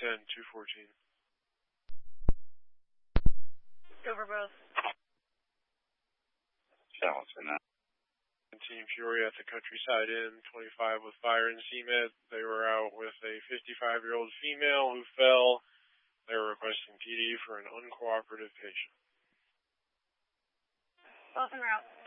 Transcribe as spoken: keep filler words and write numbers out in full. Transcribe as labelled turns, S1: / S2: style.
S1: ten, two fourteen.
S2: Over both.
S3: Challenge for that.
S1: Team Fury at the Countryside Inn, twenty-five with fire and C M E D. They were out with a fifty-five-year-old female who fell. They were requesting P D for an uncooperative patient.
S2: Both en route.